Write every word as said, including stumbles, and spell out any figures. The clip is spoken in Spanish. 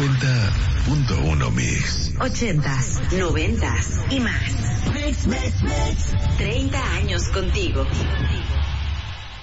noventa punto uno Mix. Ochentas, noventas y más. Mix, mix, mix. treinta años contigo.